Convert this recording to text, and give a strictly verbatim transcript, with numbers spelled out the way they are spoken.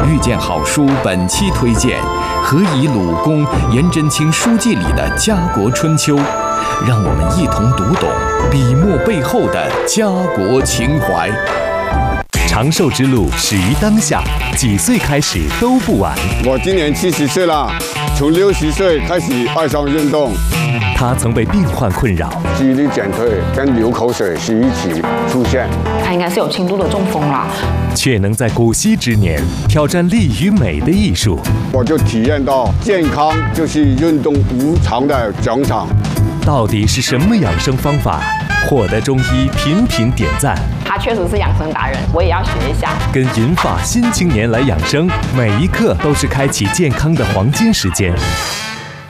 遇见好书本期推荐：何以鲁公颜真卿书记里的家国春秋，让我们一同读懂笔墨背后的家国情怀。 长寿之路始于当下，几岁开始都不晚。 我今年七十岁了，从六十岁开始爱上运动。 他曾被病患困扰， 记忆力减退跟流口水是一起出现。 他应该是有轻度的中风啦， 却能在古稀之年挑战力与美的艺术。 我就体验到健康就是运动无偿的奖赏。 到底是什么养生方法获得中医频频点赞？ 他确实是养生达人，我也要学一下。 跟银发新青年来养生，每一刻都是开启健康的黄金时间。